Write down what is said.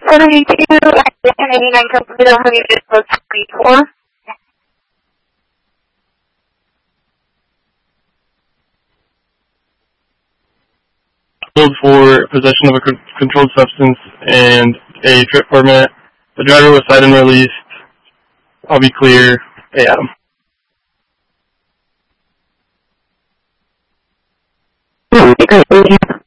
472, and 89 completed, I'll have you disclose 24. For possession of a controlled substance and a trip permit. The driver was cited and released. I'll be clear. Hey, Adam. Great, thank you.